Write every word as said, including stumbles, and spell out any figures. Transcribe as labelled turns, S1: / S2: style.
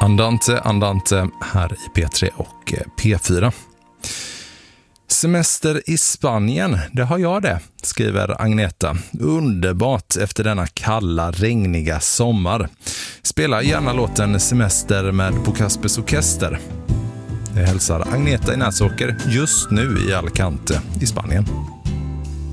S1: Andante, andante här i P tre och P fyra. Semester i Spanien, det har jag det, skriver Agneta. Underbart efter denna kalla, regniga sommar. Spela gärna låten Semester med På Kaspers Orkester. Det hälsar Agneta i Näsåker just nu i Alicante i Spanien.